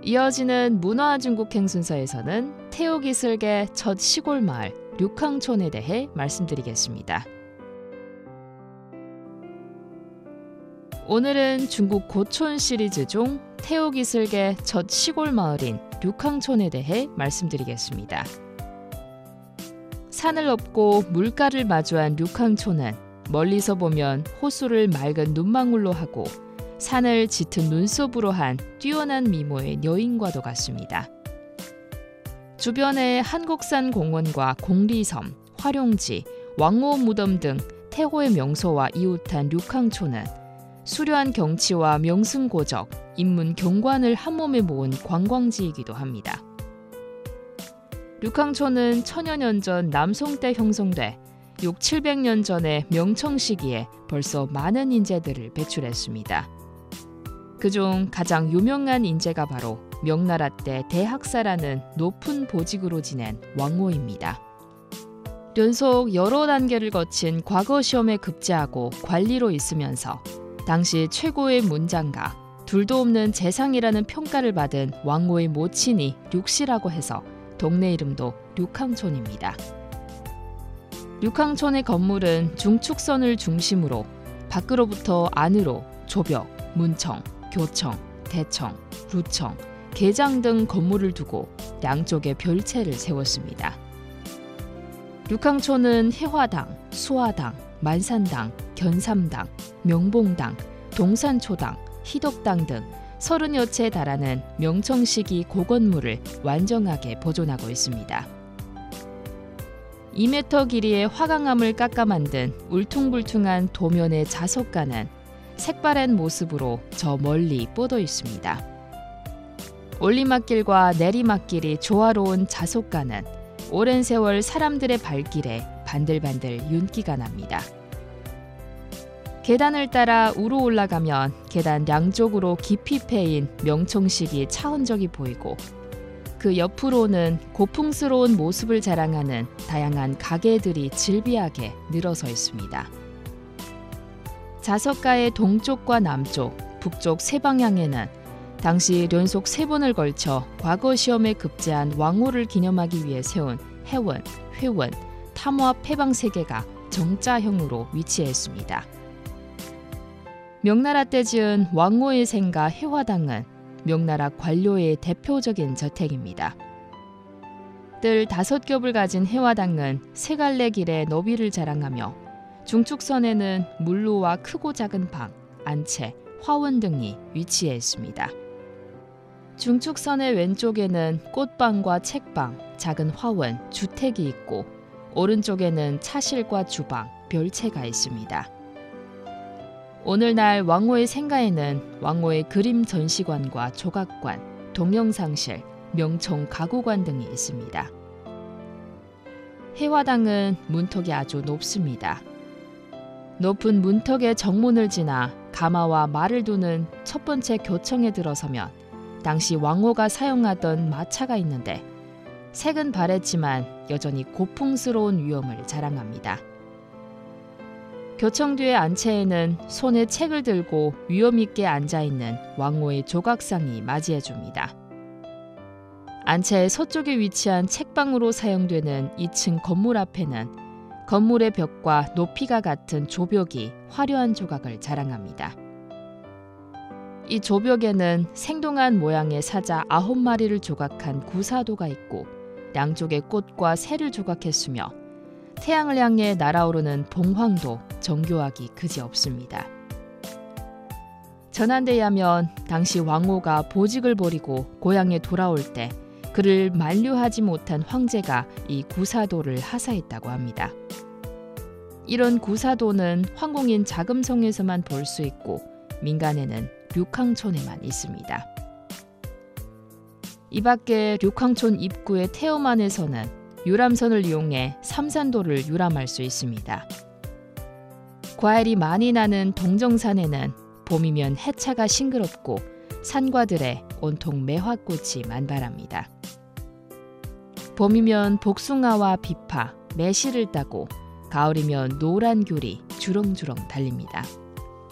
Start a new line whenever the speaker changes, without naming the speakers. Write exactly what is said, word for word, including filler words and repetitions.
이어지는 문화중국행 순서에서는 태옥이슬계 첫 시골 마을 륙항촌에 대해 말씀드리겠습니다. 오늘은 중국 고촌 시리즈 중 태옥이슬계 첫 시골 마을인 륙항촌에 대해 말씀드리겠습니다. 산을 넘고 물가를 마주한 륙항촌은 멀리서 보면 호수를 맑은 눈망울로 하고 산을 짙은 눈썹으로 한 뛰어난 미모의 여인과도 같습니다. 주변에 한국산 공원과 공리섬, 화룡지, 왕호 무덤 등 태호의 명소와 이웃한 륙항촌은 수려한 경치와 명승고적, 인문 경관을 한몸에 모은 관광지이기도 합니다. 륙항촌은 천여 년 전 남송 때 형성돼 육칠백 년 전의 명청 시기에 벌써 많은 인재들을 배출했습니다. 그중 가장 유명한 인재가 바로 명나라 때 대학사라는 높은 보직으로 지낸 왕호입니다. 연속 여러 단계를 거친 과거 시험에 급제하고 관리로 있으면서 당시 최고의 문장가, 둘도 없는 재상이라는 평가를 받은 왕호의 모친이 륙씨라고 해서 동네 이름도 륙항촌입니다. 륙항촌의 건물은 중축선을 중심으로 밖으로부터 안으로 조벽, 문청, 교청, 대청, 루청, 개장 등 건물을 두고 양쪽에 별채를 세웠습니다. 륙항촌은 해화당, 수화당, 만산당, 견삼당, 명봉당, 동산초당, 희덕당 등 서른여 채에 달하는 명청시기 고건물을 완전하게 보존하고 있습니다. 이 미터 길이의 화강암을 깎아 만든 울퉁불퉁한 도면의 자석가는 색바랜 모습으로 저 멀리 뻗어 있습니다. 올리막길과 내리막길이 조화로운 자석가는 오랜 세월 사람들의 발길에 반들반들 윤기가 납니다. 계단을 따라 우로 올라가면 계단 양쪽으로 깊이 패인 명청식이 차은적이 보이고 그 옆으로는 고풍스러운 모습을 자랑하는 다양한 가게들이 질비하게 늘어서 있습니다. 자석가의 동쪽과 남쪽, 북쪽 세 방향에는 당시 연속 세 번을 걸쳐 과거 시험에 급제한 왕호를 기념하기 위해 세운 해원, 회원, 탐화 폐방 세 개가 정자형으로 위치했습니다. 명나라 때 지은 왕호의 생가 해화당은 명나라 관료의 대표적인 저택입니다. 뜰 다섯 겹을 가진 해화당은 세 갈래 길의 너비를 자랑하며 중축선에는 물루와 크고 작은 방, 안채, 화원 등이 위치해 있습니다. 중축선의 왼쪽에는 꽃방과 책방, 작은 화원, 주택이 있고 오른쪽에는 차실과 주방, 별채가 있습니다. 오늘날 왕호의 생가에는 왕호의 그림 전시관과 조각관, 동영상실, 명청 가구관 등이 있습니다. 해화당은 문턱이 아주 높습니다. 높은 문턱의 정문을 지나 가마와 말을 두는 첫 번째 교청에 들어서면 당시 왕호가 사용하던 마차가 있는데 색은 바랬지만 여전히 고풍스러운 위엄을 자랑합니다. 교청 뒤의 안채에는 손에 책을 들고 위엄 있게 앉아있는 왕호의 조각상이 맞이해줍니다. 안채의 서쪽에 위치한 책방으로 사용되는 이 층 건물 앞에는 건물의 벽과 높이가 같은 조벽이 화려한 조각을 자랑합니다. 이 조벽에는 생동한 모양의 사자 아홉 마리를 조각한 구사도가 있고 양쪽에 꽃과 새를 조각했으며 태양을 향해 날아오르는 봉황도 정교하기 그지없습니다. 전한대에 하면 당시 왕호가 보직을 버리고 고향에 돌아올 때 그를 만류하지 못한 황제가 이 구사도를 하사했다고 합니다. 이런 구사도는 황공인 자금성에서만 볼 수 있고 민간에는 륙항촌에만 있습니다. 이 밖에 륙항촌 입구의 태엄안에서는 유람선을 이용해 삼산도를 유람할 수 있습니다. 과일이 많이 나는 동정산에는 봄이면 해차가 싱그럽고 산과들에 온통 매화꽃이 만발합니다. 봄이면 복숭아와 비파, 매실을 따고 가을이면 노란 귤이 주렁주렁 달립니다.